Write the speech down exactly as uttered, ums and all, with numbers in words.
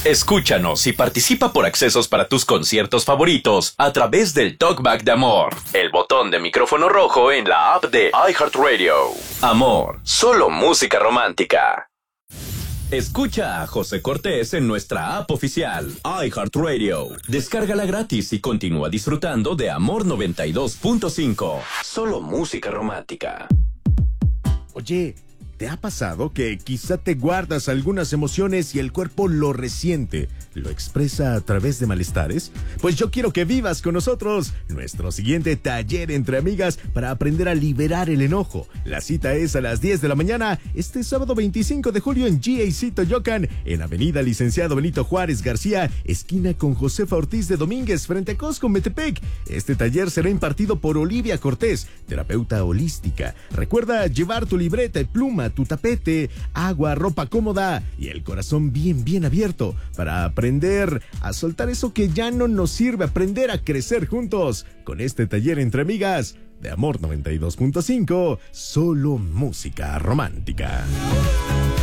Escúchanos y participa por accesos para tus conciertos favoritos a través del Talkback de Amor, el botón de micrófono rojo en la app de iHeartRadio. Amor, solo música romántica. Escucha a José Cortés en nuestra app oficial, iHeartRadio. Descárgala gratis y continúa disfrutando de Amor noventa y dos punto cinco. Solo música romántica. Oye, ¿te ha pasado que quizá te guardas algunas emociones y el cuerpo lo resiente, lo expresa a través de malestares? Pues yo quiero que vivas con nosotros nuestro siguiente taller entre amigas para aprender a liberar el enojo. La cita es a las diez de la mañana, este sábado veinticinco de julio en G A C Toyocan, en Avenida Licenciado Benito Juárez García, esquina con Josefa Ortiz de Domínguez, frente a Costco Metepec. Este taller será impartido por Olivia Cortés, terapeuta holística. Recuerda llevar tu libreta y pluma, tu tapete, agua, ropa cómoda y el corazón bien, bien abierto para aprender a soltar eso que ya no nos sirve, aprender a crecer juntos con este taller entre amigas de Amor noventa y dos punto cinco, solo música romántica.